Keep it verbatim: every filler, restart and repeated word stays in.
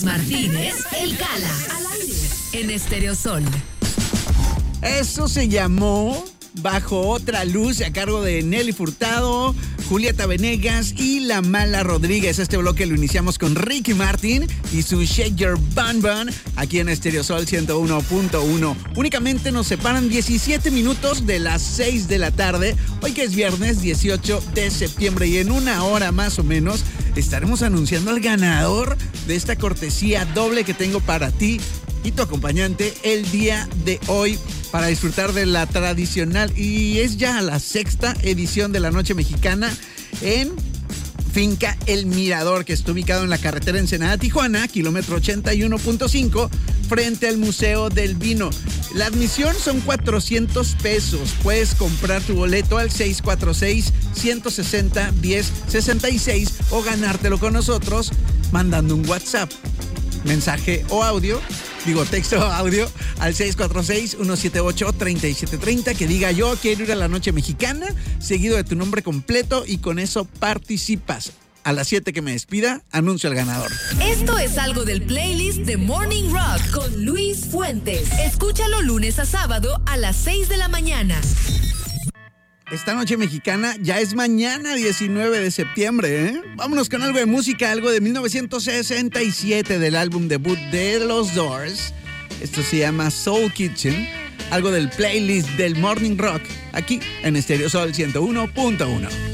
Carlos Martínez, El Cala, al aire, en Estéreo Sol. Eso se llamó Bajo Otra Luz, a cargo de Nelly Furtado, Julieta Venegas y La Mala Rodríguez. Este bloque lo iniciamos con Ricky Martin y su Shake Your Bun Bun aquí en Estéreo Sol ciento uno punto uno. Únicamente nos separan diecisiete minutos de las seis de la tarde, hoy que es viernes dieciocho de septiembre, y en una hora más o menos estaremos anunciando al ganador de esta cortesía doble que tengo para ti y tu acompañante el día de hoy, para disfrutar de la tradicional, y es ya la sexta edición de la Noche Mexicana en Finca El Mirador, que está ubicado en la carretera Ensenada-Tijuana, kilómetro ochenta y uno punto cinco, frente al Museo del Vino. La admisión son cuatrocientos pesos. Puedes comprar tu boleto al seis cuatro seis, uno seis cero, uno cero seis seis o ganártelo con nosotros mandando un WhatsApp, mensaje o audio, digo texto o audio, al seis cuatro seis, uno siete ocho, tres siete tres cero, que diga yo quiero ir a la Noche Mexicana, seguido de tu nombre completo, y con eso participas. A las siete que me despida, anuncio al ganador. Esto es algo del playlist de Morning Rock con Luis Fuentes. Escúchalo lunes a sábado a las seis de la mañana. Esta Noche Mexicana ya es mañana, diecinueve de septiembre, ¿eh? Vámonos con algo de música, algo de mil novecientos sesenta y siete del álbum debut de los Doors. Esto se llama Soul Kitchen, algo del playlist del Morning Rock, aquí en Estéreo Sol ciento uno punto uno.